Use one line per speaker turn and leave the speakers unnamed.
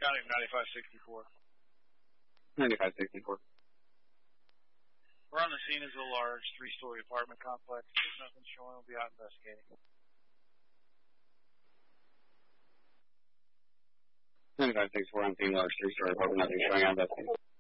County 9564.
9564.
We're on the scene as a large 3-story apartment complex. There's nothing showing. We'll be out investigating.
9564 on scene, large 3-story apartment, nothing showing on investigating.